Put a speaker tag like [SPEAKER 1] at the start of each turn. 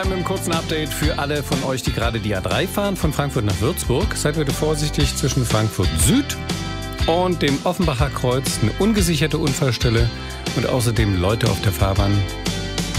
[SPEAKER 1] Mit einem kurzen Update für alle von euch, die gerade die A3 fahren, von Frankfurt nach Würzburg. Seid bitte vorsichtig zwischen Frankfurt Süd und dem Offenbacher Kreuz. Eine ungesicherte Unfallstelle und außerdem Leute auf der Fahrbahn.